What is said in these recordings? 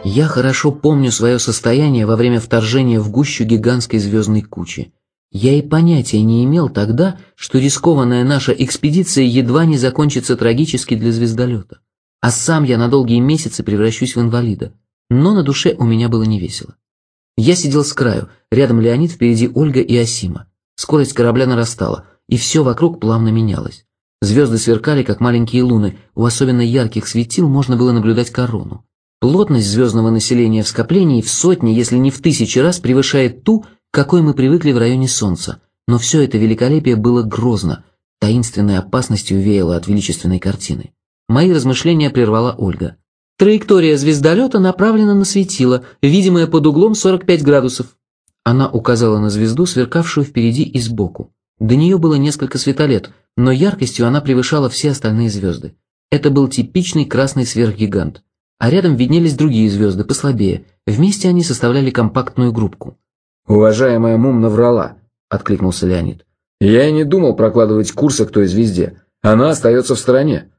Я хорошо помню свое состояние во время вторжения в гущу гигантской звездной кучи. Я и понятия не имел тогда, что рискованная наша экспедиция едва не закончится трагически для звездолета. А сам я на долгие месяцы превращусь в инвалида. Но на душе у меня было невесело. Я сидел с краю, рядом Леонид, впереди Ольга и Асима. Скорость корабля нарастала, и все вокруг плавно менялось. Звезды сверкали, как маленькие луны, у особенно ярких светил можно было наблюдать корону. Плотность звездного населения в скоплении в сотни, если не в тысячи раз превышает ту, к какой мы привыкли в районе Солнца. Но все это великолепие было грозно, таинственной опасностью веяло от величественной картины. Мои размышления прервала Ольга. Траектория звездолета направлена на светило, видимое под углом 45 градусов. Она указала на звезду, сверкавшую впереди и сбоку. До нее было несколько светолет, но яркостью она превышала все остальные звезды. Это был типичный красный сверхгигант. А рядом виднелись другие звезды, послабее. Вместе они составляли компактную группку. «Уважаемая Мум наврала», — откликнулся Леонид. «Я и не думал прокладывать курсы к той звезде. Она остается в стороне».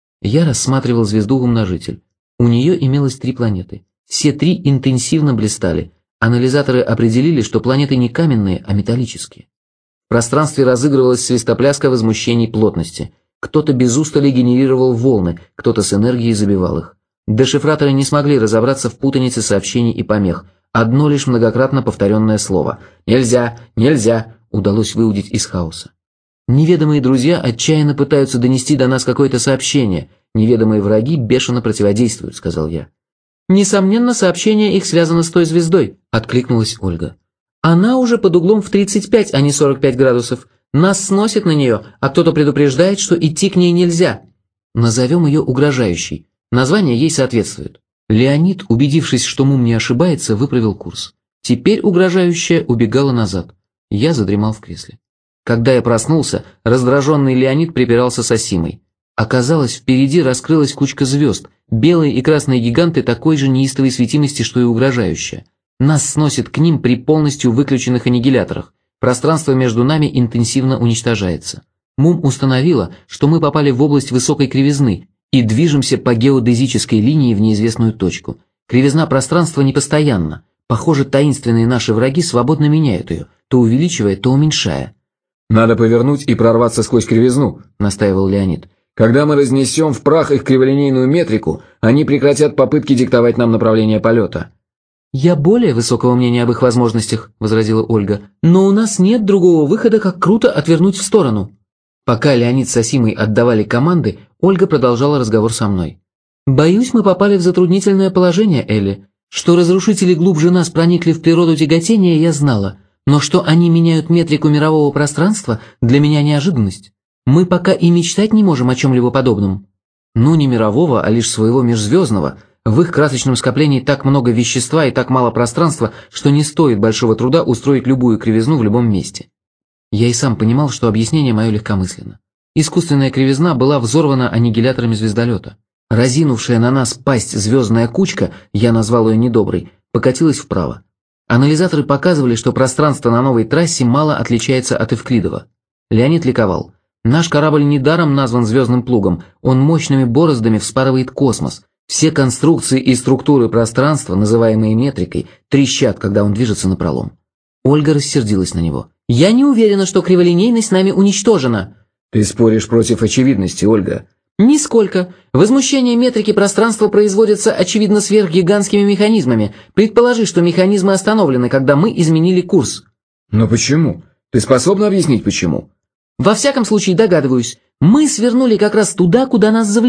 Я рассматривал звезду-умножитель. У нее имелось 3 планеты. Все 3 интенсивно блистали. Анализаторы определили, что планеты не каменные, а металлические. В пространстве разыгрывалась свистопляска возмущений плотности. Кто-то без устали генерировал волны, кто-то с энергией забивал их. Дешифраторы не смогли разобраться в путанице сообщений и помех. Одно лишь многократно повторенное слово «Нельзя! Нельзя!» удалось выудить из хаоса. Неведомые друзья отчаянно пытаются донести до нас какое-то сообщение. Неведомые враги бешено противодействуют, сказал я. Несомненно, сообщение их связано с той звездой, откликнулась Ольга. Она уже под углом в 35, а не 45 градусов. Нас сносит на нее, а кто-то предупреждает, что идти к ней нельзя. Назовем ее угрожающей. Название ей соответствует. Леонид, убедившись, что Мум не ошибается, выправил курс. Теперь угрожающая убегала назад. Я задремал в кресле. Когда я проснулся, раздраженный Леонид припирался с Асимой. Оказалось, впереди раскрылась кучка звезд, белые и красные гиганты такой же неистовой светимости, что и угрожающая. Нас сносит к ним при полностью выключенных аннигиляторах. Пространство между нами интенсивно уничтожается. Мум установила, что мы попали в область высокой кривизны и движемся по геодезической линии в неизвестную точку. Кривизна пространства непостоянна. Похоже, таинственные наши враги свободно меняют ее, то увеличивая, то уменьшая. «Надо повернуть и прорваться сквозь кривизну», — настаивал Леонид. «Когда мы разнесем в прах их криволинейную метрику, они прекратят попытки диктовать нам направление полета». «Я более высокого мнения об их возможностях», — возразила Ольга. «Но у нас нет другого выхода, как круто отвернуть в сторону». Пока Леонид с Асимой отдавали команды, Ольга продолжала разговор со мной. «Боюсь, мы попали в затруднительное положение, Элли. Что разрушители глубже нас проникли в природу тяготения, я знала. Но что они меняют метрику мирового пространства, для меня неожиданность. Мы пока и мечтать не можем о чем-либо подобном». «Ну, не мирового, а лишь своего межзвездного. В их красочном скоплении так много вещества и так мало пространства, что не стоит большого труда устроить любую кривизну в любом месте». Я и сам понимал, что объяснение мое легкомысленно. Искусственная кривизна была взорвана аннигиляторами звездолета. Разинувшая на нас пасть звездная кучка, я назвал ее недоброй, покатилась вправо. Анализаторы показывали, что пространство на новой трассе мало отличается от Эвклидова. Леонид ликовал. Наш корабль недаром назван звездным плугом, он мощными бороздами вспарывает космос. Все конструкции и структуры пространства, называемые метрикой, трещат, когда он движется напролом. Ольга рассердилась на него. «Я не уверена, что криволинейность нами уничтожена». «Ты споришь против очевидности, Ольга». «Нисколько. Возмущение метрики пространства производится, очевидно, сверхгигантскими механизмами. Предположи, что механизмы остановлены, когда мы изменили курс». «Но почему? Ты способна объяснить, почему?» «Во всяком случае, догадываюсь. Мы свернули как раз туда, куда нас завлекли.